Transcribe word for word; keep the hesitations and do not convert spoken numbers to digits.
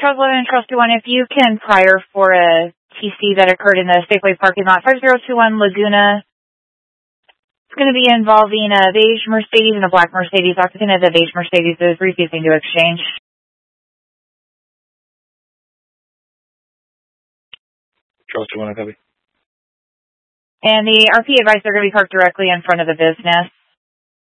Charles eleven and Charles two one, if you can prior for a T C that occurred in the Safeway parking lot, five zero two one Laguna. It's going to be involving a beige Mercedes and a black Mercedes. Occupant of the beige Mercedes is refusing to exchange. Charles two one, copy. And the R P advice they're going to be parked directly in front of the business.